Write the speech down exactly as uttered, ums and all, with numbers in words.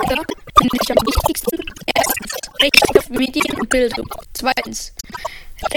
finde ich am wichtigsten. Erstens, Recht auf Medien und Bildung. Zweitens,